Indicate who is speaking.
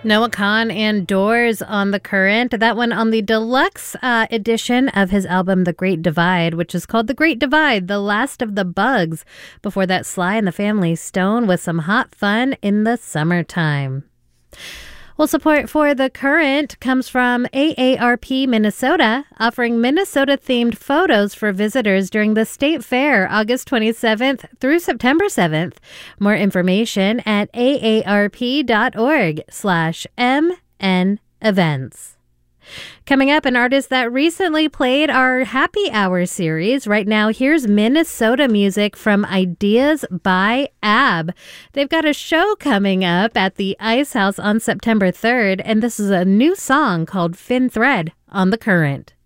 Speaker 1: Noah Kahan and Doors on The Current. That one on the deluxe edition of his album, The Great Divide, which is called The Great Divide, The Last of the Bugs. Before that, Sly and the Family Stone with some hot fun in the summertime. Well, support for The Current comes from AARP Minnesota, offering Minnesota-themed photos for visitors during the State Fair, August 27th through September 7th. More information at aarp.org/MN-events. Coming up, an artist that recently played our Happy Hour series. Right now, here's Minnesota music from Ideas by Ab. They've got a show coming up at the Ice House on September 3rd, and this is a new song called Fin Thread on The Current.